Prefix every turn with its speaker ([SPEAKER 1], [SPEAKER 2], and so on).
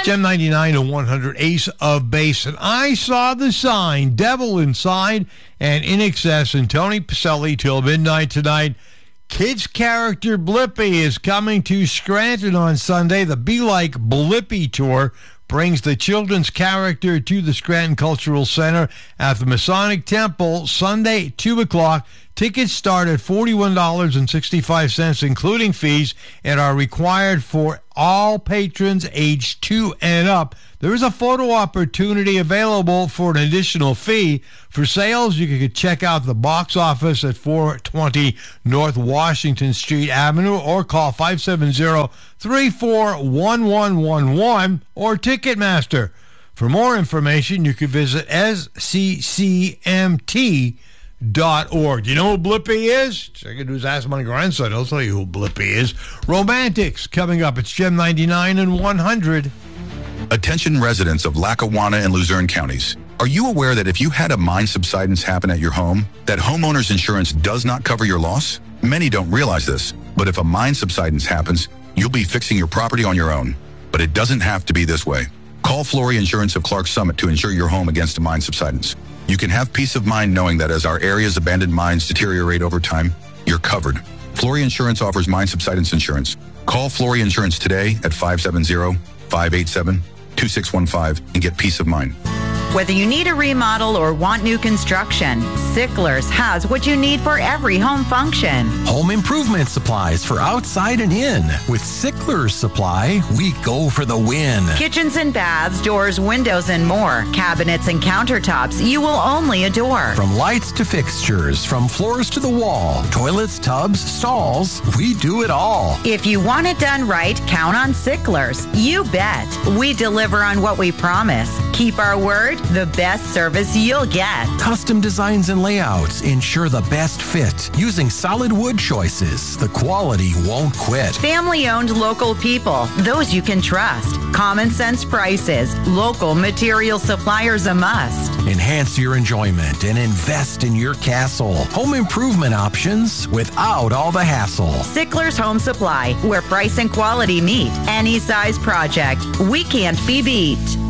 [SPEAKER 1] Gem 99 and 100, Ace of Base. And I saw the sign, Devil Inside and In Excess, and Tony Pacelli till midnight tonight. Kids character Blippi is coming to Scranton on Sunday. The Be Like Blippi tour brings the children's character to the Scranton Cultural Center at the Masonic Temple Sunday, 2 o'clock. Tickets start at $41.65, including fees, and are required for all patrons age 2 and up. There is a photo opportunity available for an additional fee. For sales, you can check out the box office at 420 North Washington Street Avenue or call 570-341111 or Ticketmaster. For more information, you can visit sccmt.org. Do you know who Blippi is? I can do is ask my grandson. He'll tell you who Blippi is. Romantics coming up. It's Gem 99 and 100.
[SPEAKER 2] Attention residents of Lackawanna and Luzerne counties. Are you aware that if you had a mine subsidence happen at your home, that homeowner's insurance does not cover your loss? Many don't realize this, but if a mine subsidence happens, you'll be fixing your property on your own. But it doesn't have to be this way. Call Flory Insurance of Clark Summit to insure your home against a mine subsidence. You can have peace of mind knowing that as our area's abandoned mines deteriorate over time, you're covered. Flory Insurance offers mine subsidence insurance. Call Flory Insurance today at 570-587-2615 and get peace of mind.
[SPEAKER 3] Whether you need a remodel or want new construction, Sicklers has what you need for every home function.
[SPEAKER 4] Home improvement supplies for outside and in. With Sicklers Supply, we go for the win.
[SPEAKER 3] Kitchens and baths, doors, windows, and more. Cabinets and countertops you will only adore.
[SPEAKER 4] From lights to fixtures, from floors to the wall, toilets, tubs, stalls, we do it all.
[SPEAKER 3] If you want it done right, count on Sicklers. You bet. We deliver on what we promise. Keep our word, the best service you'll get.
[SPEAKER 4] Custom designs and layouts ensure the best fit. Using solid wood choices, the quality won't quit.
[SPEAKER 3] Family-owned local people, those you can trust. Common sense prices, local material suppliers a must.
[SPEAKER 4] Enhance your enjoyment and invest in your castle. Home improvement options without all the hassle.
[SPEAKER 3] Sicklers Home Supply, where price and quality meet. Any size project, we can't be beat.